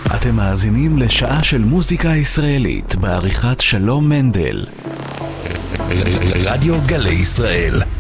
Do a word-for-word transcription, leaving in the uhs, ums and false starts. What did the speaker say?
אתם מאזינים לשעה של מוזיקה ישראלית בעריכת שלום מנדל. רדיו גלי ישראל.